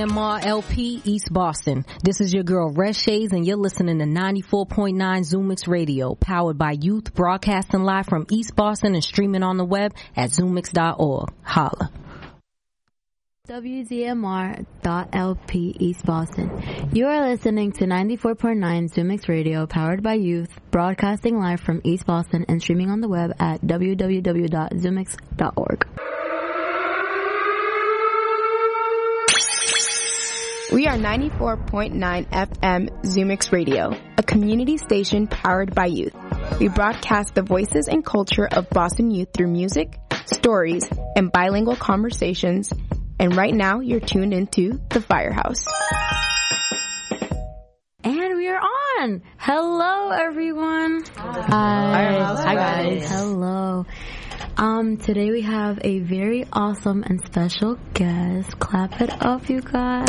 WZMR LP East Boston. This is your girl Red Shades, and you're listening to 94.9 Zoomix Radio, powered by Youth, broadcasting live from East Boston and streaming on the web at zoomix.org. Holla. WZMR.LP East Boston. You are listening to 94.9 Zoomix Radio, powered by Youth, broadcasting live from East Boston and streaming on the web at www.zoomix.org. We are 94.9 FM Zoomix Radio, a community station powered by youth. We broadcast the voices and culture of Boston youth through music, stories, and bilingual conversations. And right now, you're tuned into The Firehouse. And we are on! Hello, everyone! Hi guys. Hello. Today we have a very awesome and special guest. Clap it up, you guys.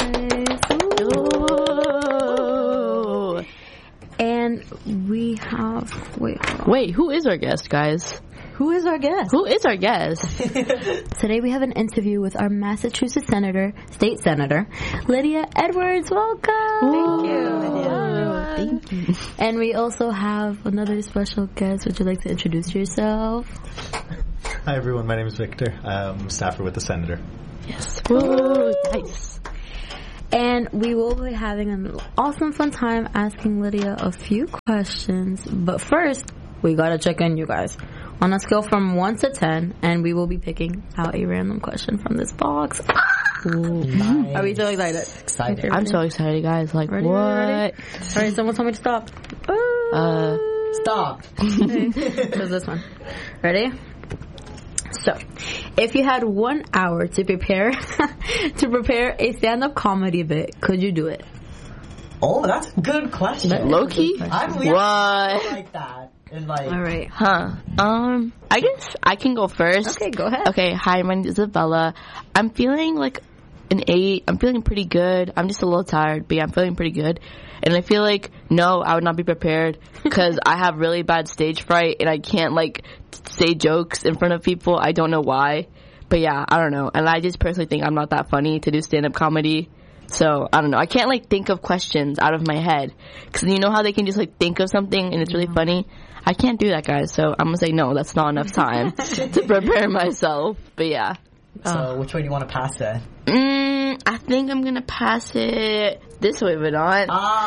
Ooh. And we have... Wait, who is our guest, guys? Who is our guest? Who is our guest? Today we have an interview with our Massachusetts State Senator, Lydia Edwards. Welcome. Thank you. Thank you. And we also have another special guest. Would you like to introduce yourself? Hi everyone, my name is Victor. I'm a staffer with the Senator. Yes. Woo, nice. And we will be having an awesome fun time asking Lydia a few questions. But first, we gotta check in, you guys. On a scale from 1 to 10, and we will be picking out a random question from this box. Ooh, nice. Are we so excited? Excited. I'm so excited, guys. Like, ready, what? Ready? All right, someone tell me to stop. Stop. Okay. So this one. Ready? So, if you had 1 hour to prepare a stand-up comedy bit, could you do it? Oh, that's a good question. Low-key? I'm what? like that. And like, all right. I guess I can go first. Okay, go ahead. Okay, hi, my name is Isabella. I'm feeling like an 8. I'm feeling pretty good. I'm just a little tired, but yeah, I'm feeling pretty good. And I feel like, no, I would not be prepared because I have really bad stage fright and I can't like say jokes in front of people. I don't know why. But yeah, I don't know. And I just personally think I'm not that funny to do stand-up comedy. So, I don't know. I can't, like, think of questions out of my head. Because you know how they can just, like, think of something and it's really funny? I can't do that, guys. So, I'm going to say no. That's not enough time to prepare myself. But, yeah. So, which way do you want to pass it? I think I'm going to pass it this way, but not.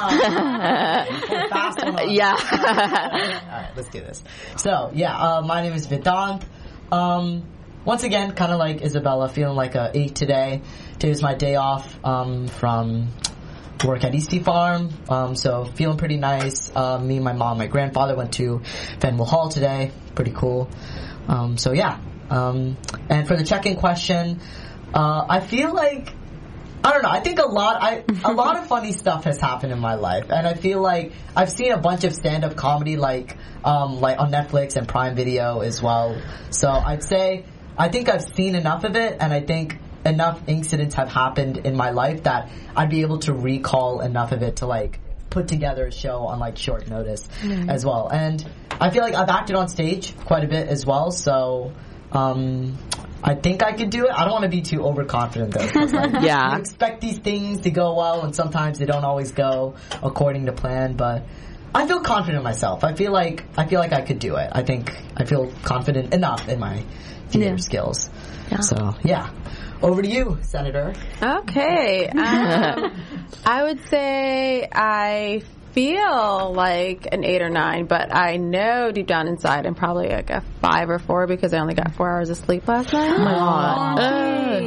Fast one. Yeah. All right, let's do this. So, yeah, my name is Vedant. Once again, kind of like Isabella, feeling like a 8 today. Today's my day off from work at Eastie Farm, so feeling pretty nice. Me, my mom, my grandfather went to Fenwell Hall today. Pretty cool. So yeah. And for the check-in question, I feel like, I don't know, I think a lot of funny stuff has happened in my life, and I feel like I've seen a bunch of stand-up comedy like on Netflix and Prime Video as well. So I'd say I think I've seen enough of it, and I think enough incidents have happened in my life that I'd be able to recall enough of it to like put together a show on like short notice as well. And I feel like I've acted on stage quite a bit as well, so I think I could do it. I don't want to be too overconfident though. Like, yeah. You expect these things to go well, and sometimes they don't always go according to plan, but I feel confident in myself. I feel like I could do it. I think I feel confident enough in my theater skills. Yeah. So, yeah. Over to you, Senator. Okay. I would say I feel like an 8 or 9, but I know deep down inside I'm probably like a 5 or 4 because I only got 4 hours of sleep last night. Oh my God.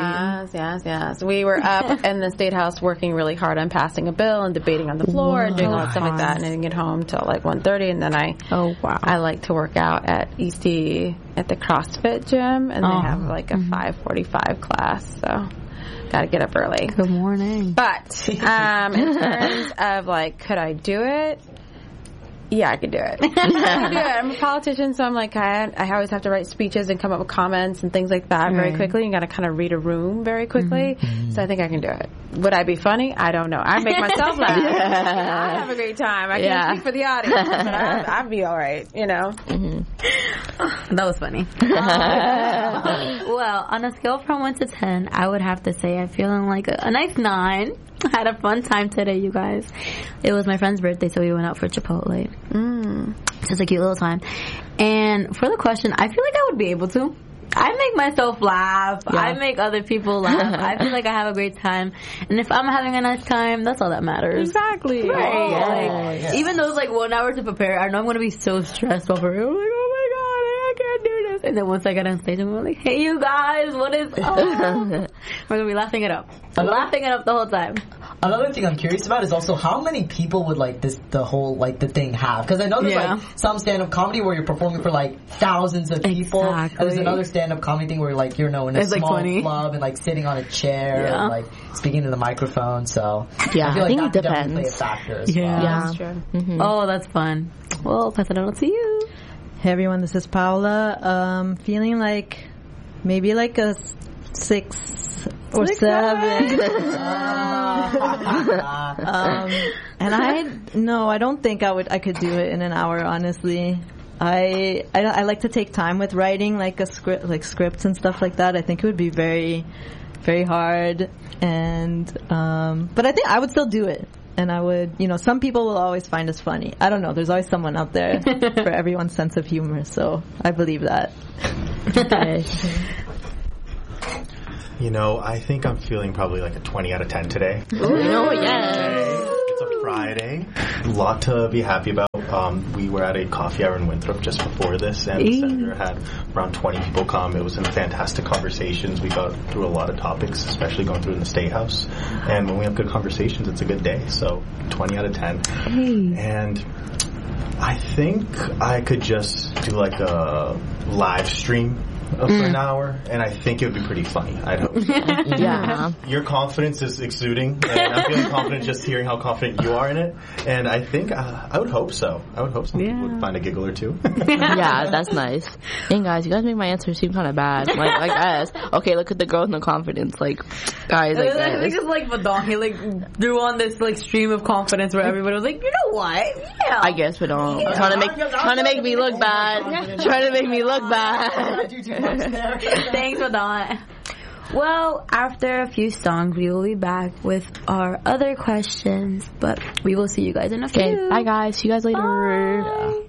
Yes. We were up in the State House working really hard on passing a bill and debating on the floor and doing all that stuff like that, and I didn't get home till like 1:30, and then I like to work out at Eastie at the CrossFit gym, and they have like a 5:45 class, so got to get up early. Good morning. But in terms of like, could I do it? Yeah, I could do it. I'm a politician, so I'm like, I always have to write speeches and come up with comments and things like that very quickly. You got to kind of read a room very quickly. So I think I can do it. Would I be funny? I don't know. I make myself laugh. I have a great time. I can't speak for the audience, but I'd be all right, you know. That was funny. Well, on a scale from 1 to 10, I would have to say I'm feeling like a nice 9. I had a fun time today, you guys. It was my friend's birthday, so we went out for Chipotle. Just a cute little time. And for the question, I feel like I would be able to. I make myself laugh. Yeah. I make other people laugh. I feel like I have a great time. And if I'm having a nice time, that's all that matters. Exactly. Right. Oh, like, even though it's like 1 hour to prepare, I know I'm going to be so stressed over it. I'm like, oh my God, I can't do this. And then once I get on stage, I'm like, hey, you guys, what is up? We're going to be laughing it up. Laughing it up the whole time. Another thing I'm curious about is also how many people would like the thing have? Because I know there's like some stand-up comedy where you're performing for like thousands of people. Exactly. And there's another stand-up comedy thing where like you're in a small club and like sitting on a chair and like speaking to the microphone. So I feel like think that it could depends. definitely play a factor as well. Yeah, that's true. Mm-hmm. Oh, that's fun. Well, pass it on to you. Hey everyone, this is Paula. Feeling like maybe like a 6 or 7. And I don't think I could do it in an hour, honestly. I like to take time with writing like a script, like scripts and stuff like that. I think it would be very, very hard, and but I think I would still do it. And I would, some people will always find us funny. I don't know. There's always someone out there for everyone's sense of humor. So I believe that. Okay. I think I'm feeling probably like a 20 out of 10 today. It's a Friday. A lot to be happy about. We were at a coffee hour in Winthrop just before this, and the senator had around 20 people come. It was some fantastic conversations. We got through a lot of topics, especially going through in the State House. And when we have good conversations, it's a good day. So 20 out of 10. And I think I could just do like a live stream for an hour, and I think it would be pretty funny. I'd hope. Yeah. Your confidence is exuding, and I'm feeling confident just hearing how confident you are in it. And I think I would hope so. I would hope some people would find a giggle or two. Yeah, that's nice. And guys, you guys make my answer seem kind of bad. Like us. Okay, look at the girl with no confidence. Like, guys, like I think it's like Vadon. He like threw on this like stream of confidence where everybody was like, you know what? Yeah. I guess Vadon. Yeah. Trying to make me look bad. Trying to make me look bad. Thanks, Vadon. Well, after a few songs, we will be back with our other questions, but we will see you guys in a few. Okay, bye guys. See you guys later. Bye.